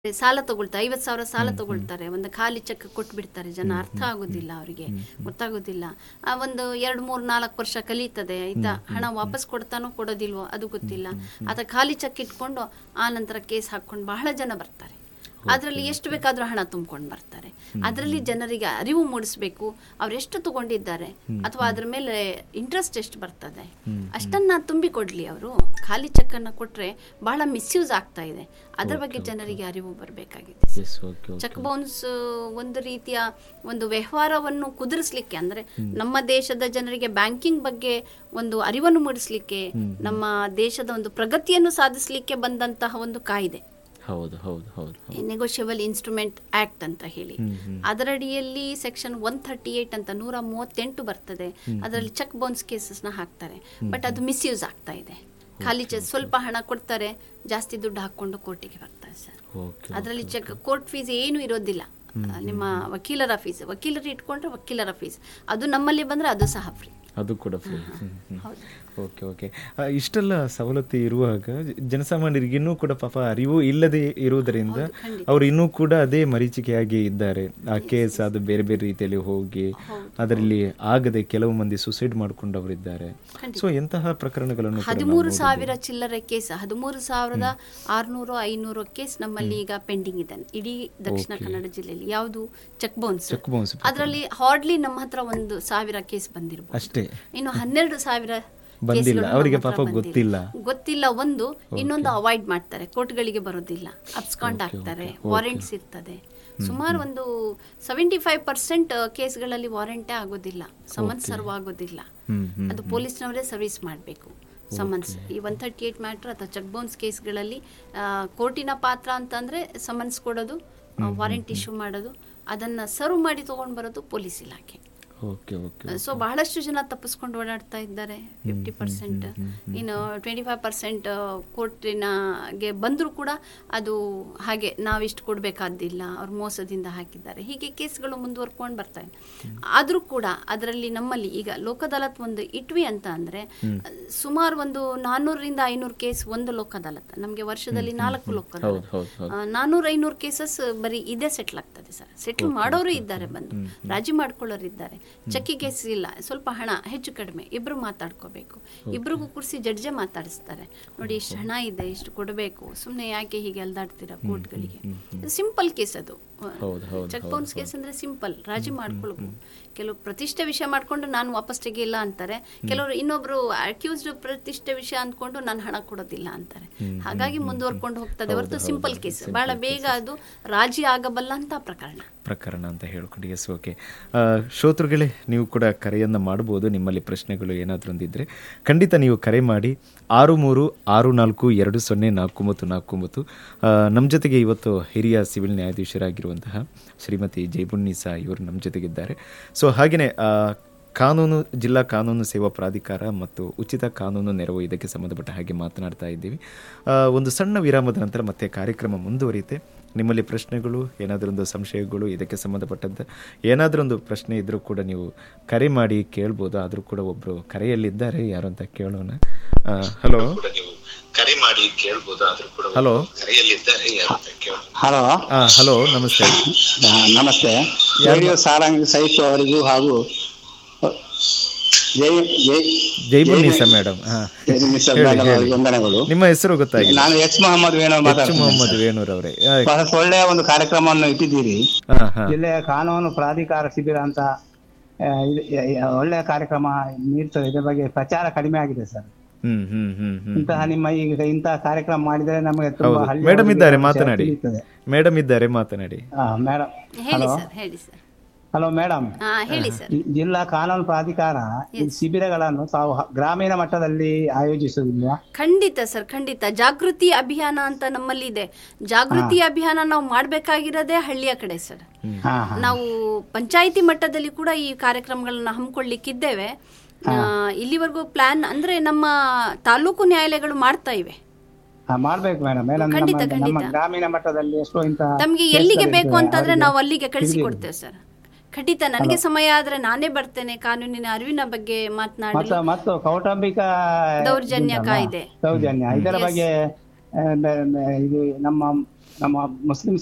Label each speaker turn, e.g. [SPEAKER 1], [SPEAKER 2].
[SPEAKER 1] ಸಾಲ ತಗೊಳ್ತಾರೆ, 50,000 ಸಾಲ ತಗೊಳ್ತಾರೆ, ಒಂದು ಖಾಲಿ ಚೆಕ್ ಕೊಟ್ಬಿಡ್ತಾರೆ. ಜನ ಅರ್ಥ ಆಗೋದಿಲ್ಲ, ಅವರಿಗೆ ಗೊತ್ತಾಗೋದಿಲ್ಲ. ಒಂದು 2-3-4 ವರ್ಷ ಕಲೀತದೆ, ಆಯ್ತಾ, ಹಣ ವಾಪಸ್ ಕೊಡ್ತಾನೋ ಕೊಡೋದಿಲ್ವೋ ಅದು ಗೊತ್ತಿಲ್ಲ. ಅಥವಾ ಖಾಲಿ ಚೆಕ್ ಇಟ್ಕೊಂಡು ಆ ನಂತರ ಕೇಸ್ ಹಾಕೊಂಡು ಬಹಳ ಜನ ಬರ್ತಾರೆ. ಅದರಲ್ಲಿ ಎಷ್ಟು ಬೇಕಾದರೂ ಹಣ ತುಂಬಿಕೊಂಡು ಬರ್ತಾರೆ. ಅದರಲ್ಲಿ ಜನರಿಗೆ ಅರಿವು ಮೂಡಿಸ್ಬೇಕು, ಅವರೆಷ್ಟು ತಗೊಂಡಿದ್ದಾರೆ ಅಥವಾ ಅದ್ರ ಮೇಲೆ ಇಂಟ್ರೆಸ್ಟ್ ಎಷ್ಟು ಬರ್ತದೆ ಅಷ್ಟನ್ನ ತುಂಬಿಕೊಡ್ಲಿ. ಅವರು ಖಾಲಿ ಚೆಕ್ ಅನ್ನ ಕೊಟ್ರೆ ಬಹಳ ಮಿಸ್ಯೂಸ್ ಆಗ್ತಾ ಇದೆ. ಅದರ ಬಗ್ಗೆ ಜನರಿಗೆ ಅರಿವು ಬರಬೇಕಾಗಿದೆ. ಚೆಕ್ ಬೌನ್ಸ್ ಒಂದು ರೀತಿಯ ಒಂದು ವ್ಯವಹಾರವನ್ನು ಕುದುರಿಸಲಿಕ್ಕೆ, ಅಂದ್ರೆ ನಮ್ಮ ದೇಶದ ಜನರಿಗೆ ಬ್ಯಾಂಕಿಂಗ್ ಬಗ್ಗೆ ಒಂದು ಅರಿವನ್ನು ಮೂಡಿಸಲಿಕ್ಕೆ, ನಮ್ಮ ದೇಶದ ಒಂದು ಪ್ರಗತಿಯನ್ನು ಸಾಧಿಸಲಿಕ್ಕೆ ಬಂದಂತಹ ಒಂದು ಕಾಯ್ದೆ. ನೆಗೋಷಿಯಬಲ್ ಇನ್ಸ್ಟ್ರೂಮೆಂಟ್ ಆಕ್ಟ್ ಅಂತ ಹೇಳಿ, ಅದರಡಿಯಲ್ಲಿ ಸೆಕ್ಷನ್ 138 ಅಂತ 138 ಬರ್ತದೆ. ಅದರಲ್ಲಿ ಚೆಕ್ ಬೌನ್ಸ್ ಕೇಸಸ್ನ ಹಾಕ್ತಾರೆ. ಬಟ್ ಅದು ಮಿಸ್ಯೂಸ್ ಆಗ್ತಾ ಇದೆ. ಖಾಲಿ ಸ್ವಲ್ಪ ಹಣ ಕೊಡ್ತಾರೆ, ಜಾಸ್ತಿ ದುಡ್ಡು ಹಾಕೊಂಡು ಕೋರ್ಟಿಗೆ ಬರ್ತಾರೆ ಸರ್. ಅದರಲ್ಲಿ ಚೆಕ್ ಕೋರ್ಟ್ ಫೀಸ್ ಏನು ಇರೋದಿಲ್ಲ. ನಿಮ್ಮ ವಕೀಲರ ಫೀಸ್, ವಕೀಲರು ಇಟ್ಕೊಂಡ್ರೆ ವಕೀಲರ ಫೀಸ್, ಅದು ನಮ್ಮಲ್ಲಿ ಬಂದ್ರೆ ಅದು ಸಹ ಫ್ರೀ,
[SPEAKER 2] ಅದು ಕೂಡ ಫ್ರೀ. ಓಕೆ. ಇಷ್ಟೆಲ್ಲ ಸವಲತ್ತು ಇರುವಾಗ ಜನಸಾಮಾನ್ಯರಿಗೆ ಇನ್ನೂ ಕೂಡ ಪಾಪ ಅರಿವು ಇಲ್ಲದೆ ಇರುವುದರಿಂದ ಅವರು ಇನ್ನೂ ಕೂಡ ಅದೇ ಮರೀಚಿಕೆಯಾಗಿ ಇದ್ದಾರೆ. ಆ ಕೇಸ್ ಅದು ಬೇರೆ ಬೇರೆ ರೀತಿಯಲ್ಲಿ ಹೋಗಿ ಅದರಲ್ಲಿ ಆಗದೆ ಕೆಲವು ಮಂದಿ ಸುಸೈಡ್ ಮಾಡಿಕೊಂಡವರಿದ್ದಾರೆ. ಸೊ ಎಂತಹ ಪ್ರಕರಣಗಳನ್ನು
[SPEAKER 1] 13,000 ಚಿಲ್ಲರೆ ಕೇಸ್, 13,600-500 ಕೇಸ್ ನಮ್ಮಲ್ಲಿ ಈಗ ಪೆಂಡಿಂಗ್ ಇದೆ ಇಡೀ ದಕ್ಷಿಣ ಕನ್ನಡ ಜಿಲ್ಲೆಯಲ್ಲಿ. ಯಾವುದು ಚೆಕ್ ಬೌನ್ಸ್, ಅದರಲ್ಲಿ ಹಾರ್ಡ್ಲಿ ನಮ್ಮ ಹತ್ರ 1,000 ಕೇಸ್ ಬಂದಿರಬಹುದು ಅಷ್ಟೇ. ಇನ್ನು 12,000
[SPEAKER 2] ಬಂದಿಲ್ಲ, ಅವರಿಗೆ ಪಾಪ
[SPEAKER 1] ಗೊತ್ತಿಲ್ಲ. ಒಂದು ಇನ್ನೊಂದು ಅವಾಯ್ಡ್ ಮಾಡ್ತಾರೆ, ಕೋರ್ಟ್ಗಳಿಗೆ ಬರೋದಿಲ್ಲ, ಅಬ್ಸ್ಕಾಂಡ್ ಆಗ್ತಾರೆ, ವಾರೆಂಟ್ಸ್ ಇರ್ತದೆ. ಸುಮಾರು ಒಂದು 75% ಕೇಸ್ಗಳಲ್ಲಿ ವಾರೆಂಟೇ ಆಗೋದಿಲ್ಲ, ಸಮನ್ಸ್ ಸರ್ವ್ ಆಗೋದಿಲ್ಲ. ಅದು ಪೊಲೀಸ್ನವರೇ ಸರ್ವಿಸ್ ಮಾಡಬೇಕು ಸಮನ್ಸ್. ಈ 138 ಮ್ಯಾಟರ್ ಅಥವಾ ಚೆಕ್ ಬೌನ್ಸ್ ಕೇಸ್ಗಳಲ್ಲಿ ಕೋರ್ಟಿನ ಪಾತ್ರ ಅಂತಂದ್ರೆ ಸಮನ್ಸ್ ಕೊಡೋದು, ವಾರೆಂಟ್ ಇಶ್ಯೂ ಮಾಡೋದು, ಅದನ್ನ ಸರ್ವ್ ಮಾಡಿ ತಗೊಂಡು ಬರೋದು ಪೊಲೀಸ್ ಇಲಾಖೆ. ಸೊ ಬಹಳಷ್ಟು ಜನ ತಪ್ಪಿಸ್ಕೊಂಡು ಓಡಾಡ್ತಾ ಇದ್ದಾರೆ. 50%, ಇನ್ನು 25% ಕೋರ್ಟಿನಗೆ ಬಂದರೂ ಕೂಡ ಅದು ಹಾಗೆ ನಾವಿಷ್ಟು ಕೊಡಬೇಕಾದಿಲ್ಲ, ಅವ್ರು ಮೋಸದಿಂದ ಹಾಕಿದ್ದಾರೆ, ಹೀಗೆ ಕೇಸ್ಗಳು ಮುಂದುವರ್ಕೊಂಡು ಬರ್ತಾ ಇದೆ. ಆದರೂ ಕೂಡ ಅದರಲ್ಲಿ ನಮ್ಮಲ್ಲಿ ಈಗ ಲೋಕ್ ಅದಾಲತ್ ಒಂದು ಇಟ್ವಿ ಅಂತ ಅಂದರೆ ಸುಮಾರು ಒಂದು 400-500 ಕೇಸ್ ಒಂದು ಲೋಕ್ ಅದಾಲತ್. ನಮಗೆ ವರ್ಷದಲ್ಲಿ 4 ಲೋಕ್ ಅದಾಲತ್, 400-500 ಕೇಸಸ್ ಬರೀ ಇದೇ ಸೆಟ್ಲ್ ಆಗ್ತದೆ ಸರ್. ಸೆಟ್ಲ್ ಮಾಡೋರು ಇದ್ದಾರೆ, ಬಂದು ರಾಜಿ ಮಾಡ್ಕೊಳ್ಳೋರು ಇದ್ದಾರೆ. ಚೆಕ್ಕಿಗೆ ಕೇಸ್ ಇಲ್ಲ, ಸ್ವಲ್ಪ ಹಣ ಹೆಚ್ಚು ಕಡಿಮೆ ಇಬ್ರು ಮಾತಾಡ್ಕೋಬೇಕು, ಇಬ್ರಿಗೂ ಕೂರಿಸಿ ಜಡ್ಜೆ ಮಾತಾಡಿಸ್ತಾರೆ. ನೋಡಿ ಇಷ್ಟು ಹಣ ಇದೆ, ಇಷ್ಟು ಕೊಡಬೇಕು, ಸುಮ್ಮನೆ ಯಾಕೆ ಹೀಗೆ ಅಲ್ದಾಡ್ತೀರಾ ಕೋರ್ಟ್ಗಳಿಗೆ. ಸಿಂಪಲ್ ಕೇಸ್ ಅದು. ಚೆಕ್ ಬೌನ್ಸ್ ಕೇಸ್ ಅಂದ್ರೆ ಸಿಂಪಲ್, ರಾಜಿ ಮಾಡ್ಕೊಳ್ಬಹುದು. ಕೆಲವು ಪ್ರತಿಷ್ಠೆ ವಿಷಯ ಮಾಡ್ಕೊಂಡು ನಾನು ವಾಪಸ್ ತೆಗಿಲ್ಲ ಅಂತಾರೆ, ಕೆಲವರು ಇನ್ನೊಬ್ರು ಅಕ್ಯೂಸ್ಡ್ ಪ್ರತಿಷ್ಠೆ ವಿಷಯ ಅಂದ್ಕೊಂಡು ನಾನು ಹಣ ಕೊಡೋದಿಲ್ಲ ಅಂತಾರೆ. ಹಾಗಾಗಿ ಮುಂದುವರ್ಕೊಂಡು ಹೋಗ್ತದೆ ಹೊರತು ಸಿಂಪಲ್ ಕೇಸ್ ಬಹಳ ಬೇಗ ಅದು ರಾಜಿ ಆಗಬಲ್ಲ ಅಂತ ಪ್ರಕರಣ
[SPEAKER 2] ಅಂತ ಹೇಳ್ಕೊಂಡು. S, okay. ಶ್ರೋತೃಗಳೇ, ನೀವು ಕೂಡ ಕರೆಯನ್ನು ಮಾಡ್ಬೋದು. ನಿಮ್ಮಲ್ಲಿ ಪ್ರಶ್ನೆಗಳು ಏನಾದರೂ ಒಂದಿದ್ರೆ ಖಂಡಿತ ನೀವು ಕರೆ ಮಾಡಿ. 6364420449. ನಮ್ಮ ಜೊತೆಗೆ ಇವತ್ತು ಹಿರಿಯ ಸಿವಿಲ್ ನ್ಯಾಯಾಧೀಶರಾಗಿರುವಂತಹ ಶ್ರೀಮತಿ ಜೈಬುನ್ನೀಸಾ ಇವರು ನಮ್ಮ ಜೊತೆಗಿದ್ದಾರೆ. ಸೊ ಹಾಗೆಯೇ ಜಿಲ್ಲಾ ಕಾನೂನು ಸೇವಾ ಪ್ರಾಧಿಕಾರ ಮತ್ತು ಉಚಿತ ಕಾನೂನು ನೆರವು, ಇದಕ್ಕೆ ಸಂಬಂಧಪಟ್ಟ ಹಾಗೆ ಮಾತನಾಡ್ತಾ ಇದ್ದೀವಿ. ಒಂದು ಸಣ್ಣ ವಿರಾಮದ ನಂತರ ಮತ್ತೆ ಕಾರ್ಯಕ್ರಮ ಮುಂದುವರಿಯುತ್ತೆ. ನಿಮ್ಮಲ್ಲಿ ಪ್ರಶ್ನೆಗಳು, ಏನಾದರೊಂದು ಸಂಶಯಗಳು, ಇದಕ್ಕೆ ಸಂಬಂಧಪಟ್ಟಂತೆ ಏನಾದರೊಂದು ಪ್ರಶ್ನೆ ಇದ್ದರೂ ಕೂಡ ನೀವು ಕರೆ ಮಾಡಿ ಕೇಳ್ಬೋದು. ಆದರೂ ಕೂಡ ಒಬ್ಬರು ಕರೆಯಲ್ಲಿದ್ದಾರೆ, ಯಾರು ಅಂತ ಕೇಳೋಣ. ಹಲೋ. ಹಲೋ, ನಮಸ್ತೆ.
[SPEAKER 3] ಸಾರಂಗ್ ಸೈತು ಅವರಿಗೂ ಹಾಗೂ
[SPEAKER 2] ಜೈಬುನ್ನೀಸಾ ಮೇಡಮ್,
[SPEAKER 3] ವಂದನೆಗಳು.
[SPEAKER 2] ನಿಮ್ಮ ಹೆಸರು ಗೊತ್ತಾಗಿಲ್ಲ.
[SPEAKER 3] ನಾನು ಎಚ್ ಮೊಹಮ್ಮದ್
[SPEAKER 2] ವೇಣೂರ್ ಅವರೇ,
[SPEAKER 3] ಒಳ್ಳೆಯ ಒಂದು ಕಾರ್ಯಕ್ರಮವನ್ನು ಇಟ್ಟಿದ್ದೀರಿ. ಜಿಲ್ಲೆಯ ಕಾನೂನು ಪ್ರಾಧಿಕಾರ ಶಿಬಿರ ಅಂತ ಒಳ್ಳೆಯ ಕಾರ್ಯಕ್ರಮ ನೀಡ್ತದೆ. ಇದರ ಬಗ್ಗೆ ಪ್ರಚಾರ ಕಡಿಮೆ ಆಗಿದೆ ಸರ್. ಇಂತಹ ನಿಮ್ಮ ಈಗ ಇಂತಹ ಕಾರ್ಯಕ್ರಮ ಮಾಡಿದರೆ ನಮಗೆ ತುಂಬಾ.
[SPEAKER 2] ಮೇಡಮ್ ಇದ್ದಾರೆ, ಮಾತನಾಡಿ. Madam,
[SPEAKER 3] hello madam. ಜಿಲ್ಲಾ ಕಾನೂನು ಪ್ರಾಧಿಕಾರ ಶಿಬಿರಗಳನ್ನು ತಾವು ಗ್ರಾಮೀಣ ಮಟ್ಟದಲ್ಲಿ ಆಯೋಜಿಸುವುದಿಲ್ಲ?
[SPEAKER 1] ಖಂಡಿತ ಸರ್, ಖಂಡಿತ. ಜಾಗೃತಿ ಅಭಿಯಾನ ಅಂತ ನಮ್ಮಲ್ಲಿ ಇದೆ. ಜಾಗೃತಿ ಅಭಿಯಾನ ನಾವು ಮಾಡ್ಬೇಕಾಗಿರೋದೇ ಹಳ್ಳಿಯ ಕಡೆ ಸರ್. ನಾವು ಪಂಚಾಯಿತಿ ಮಟ್ಟದಲ್ಲಿ ಕೂಡ ಈ ಕಾರ್ಯಕ್ರಮಗಳನ್ನ ಹಮ್ಮಿಕೊಳ್ಳಿಕ್ಕಿದ್ದೇವೆ. ಇಲ್ಲಿವರೆಗೂ ಪ್ಲಾನ್ ಅಂದ್ರೆ ನಮ್ಮ ತಾಲೂಕು ನ್ಯಾಯಾಲಯಗಳು ಮಾಡ್ತಾ ಇವೆ.
[SPEAKER 3] ಮಾಡ್ಬೇಕು ಮೇಡಮ್. ಗ್ರಾಮೀಣ ಮಟ್ಟದಲ್ಲಿ
[SPEAKER 1] ತಮ್ಗೆ ಎಲ್ಲಿಗೆ ಬೇಕು ಅಂತಂದ್ರೆ ನಾವು ಅಲ್ಲಿಗೆ ಕಳಿಸಿಕೊಡ್ತೇವೆ ಸರ್. ಖಂಡಿತ ನನಗೆ ಸಮಯ ಆದ್ರೆ ನಾನೇ ಬರ್ತೇನೆ. ಕಾನೂನಿನ ಅರಿವಿನ ಬಗ್ಗೆ ಮಾತನಾಡಲು
[SPEAKER 3] ಮತ್ತು ಕೌಟುಂಬಿಕ
[SPEAKER 1] ದೌರ್ಜನ್ಯ ಕಾಯ್ದೆ
[SPEAKER 3] ಇದರ ಬಗ್ಗೆ ಇದು ನಮ್ಮ ನಮ್ಮ ಮುಸ್ಲಿಂ